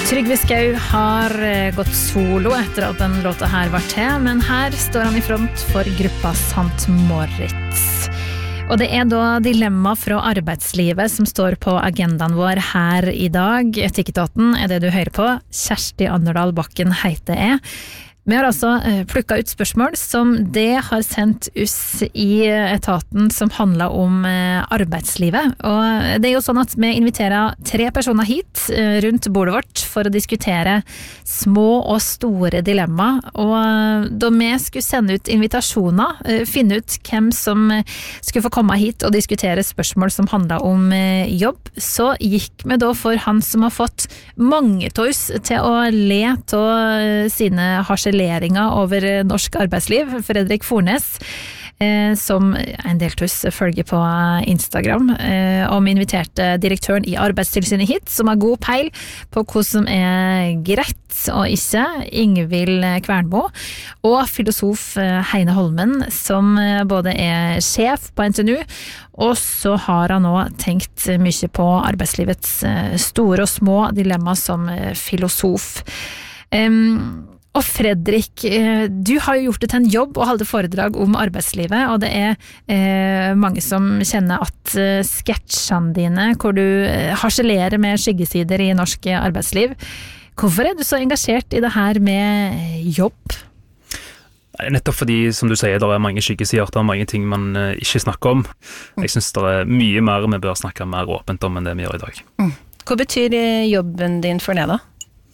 Trygve Skau har gått solo etter at den låta her var til, men her står han i front for gruppa Sant Moritz. Og det da dilemma fra arbeidslivet som står på agendaen vår her i dag. Etikketaten det du hører på. Kjersti Anderdal Bakken heter jeg. Vi har altså plukket ut spørsmål som det har sendt oss i etaten som handler om arbeidslivet. Og det jo sånn at vi inviterer 3 personer hit rundt bordet vårt for å diskutere små og store dilemma. Og da vi skulle sende ut invitasjoner, finne ut hvem som skulle få komme hit og diskutere spørsmål som handler om jobb, så gikk vi da for han som har fått mange av oss til å le av sine harseleringer over norsk arbeidsliv, Fredrik Fornes, som en del av oss følger på Instagram, og vi inviterte direktøren i Arbeidstilsynet hit, som har god peil på hva som greit og ikke, Ingvild Kvernmo, og filosof Heine Holmen, som både sjef på NTNU, og så har han også tenkt mye på arbeidslivets store og små dilemma som filosof. Og Fredrik, du har jo gjort det til en jobb å holde foredrag om arbeidslivet, og det mange som kjenner at sketsjene dine, hvor du harselerer med skyggesider i norsk arbeidsliv. Hvorfor du så engasjert i det her med jobb? Nettopp fordi, som du sier, det mange skyggesider, det mange ting man ikke snakker om. Jeg synes det mye mer vi bør snakke mer åpent om enn det vi gjør i dag. Hva betyr jobben din for det da?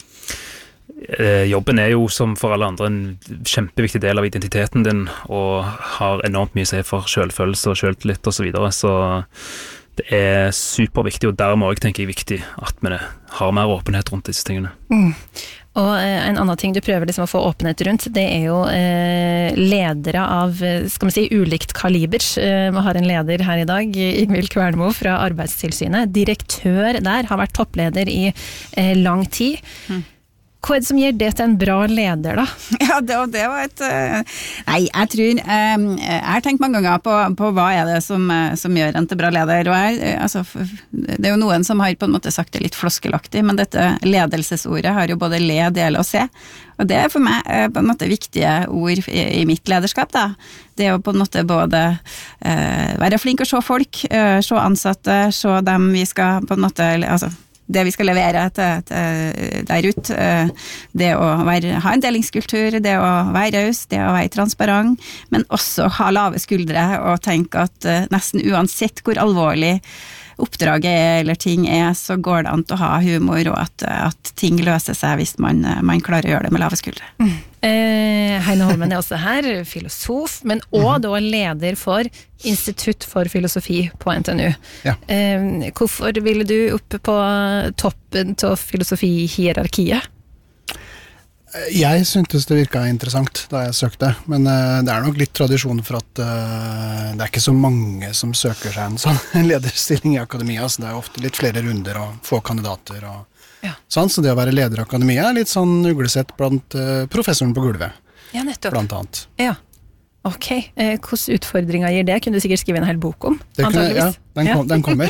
Jobben jo som for alle andre en kjempeviktig del av identiteten din og har enormt mye å si for selvfølelse og selvtillit og så videre, så det superviktig, og dermed også tenker jeg viktig at vi har mer åpenhet rundt disse tingene. Og en annen ting du prøver liksom å få åpenhet rundt, det jo ledere av, skal man si, ulikt kaliber. Vi har en leder her i dag, Ingvild Kvernmo fra Arbeidstilsynet. Direktør der, har vært toppleder i lang tid. Hva det som gjør det til en bra leder da? Ja, det var nei, jeg tror jeg har tenkt mange ganger på hva det som gjør en til bra leder, og altså, det jo noen som har på en måte sagt det litt floskelaktig, men dette ledelsesordet har jo både le, dele og se, og det for meg på en måte viktige ord i mitt lederskap da. Det å på en måte både være flink å se folk, se ansatte, se dem vi skal på en måte, altså det vi skal levere der ut, det å ha en delingskultur, det å være raus, det å være transparent, men også ha lave skuldre og tenke at nesten uansett hvor alvorlig oppdraget eller ting så går det an til å ha humor, og at ting løser seg hvis man klarer å gjøre det med lave skuldre. Heine Holmen også her, filosof, men også da leder for Institutt for filosofi på NTNU. Ja. Hvorfor ville du opp på toppen av filosofihierarkiet? Jeg syntes det virket interessant da jeg søkte, men det nok litt tradisjon for at det ikke så mange som søker seg en sånn lederstilling i akademia, så det ofte litt flere runder og få kandidater og sånn, så det å være leder i akademia litt sånn uglesett blant professoren på gulvet, blant annet. Ja, ok. Hvordan utfordringer gir det? Kunne du sikkert skrive en hel bok om? Det kunne, den kommer.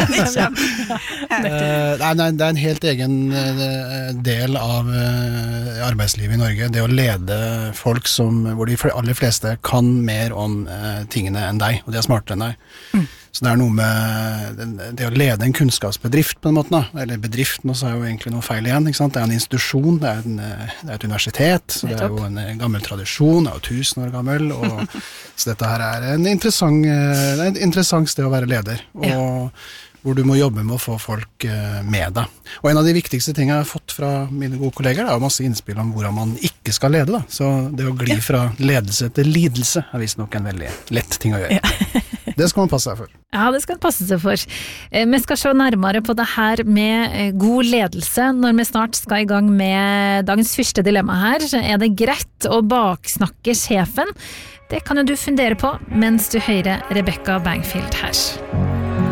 Nei, det en helt egen del av arbeidslivet i Norge, det å lede folk hvor de aller fleste kan mer om tingene enn deg, og de smartere enn deg. Så det noe med det å lede en kunnskapsbedrift på en måte, eller bedriften, og så jo egentlig noe feil igjen, ikke sant? Det en institusjon, det et universitet, så det jo en gammel tradisjon, det jo 1000 år gammel, og så dette her en interessant sted å være leder, og hvor du må jobbe med å få folk med deg. Og en av de viktigste tingene jeg har fått fra mine gode kolleger, det jo masse innspill om hvordan man ikke skal lede da, så det å gli fra ledelse til lidelse visst nok en veldig lett ting å gjøre. Det skal man passe seg for. Ja, det skal man passe seg for. Vi skal se nærmere på det her med god ledelse når vi snart skal i gang med dagens første dilemma her. Det greit å baksnakke sjefen? Det kan jo du fundere på mens du hører Rebecca Bangfield her.